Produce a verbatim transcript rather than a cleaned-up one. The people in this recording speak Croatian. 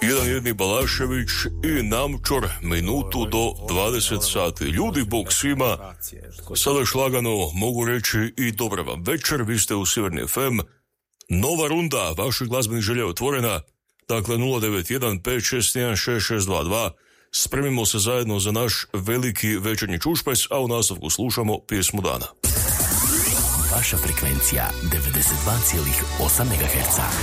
jedan jedni Balašević i Namčor, minutu do dvadeset sati. Ljudi, bog svima, sada još lagano mogu reći i dobra vam večer, vi ste u Sjeverni ef em. Nova runda vaših glazbenih želja otvorena, dakle nula devet jedan pet šest jedan šest šest dva dva. Spremimo se zajedno za naš veliki večernji čušpajs, a u nastavku slušamo pjesmu dana. Vaša frekvencija devedeset dva zarez osam megaherca.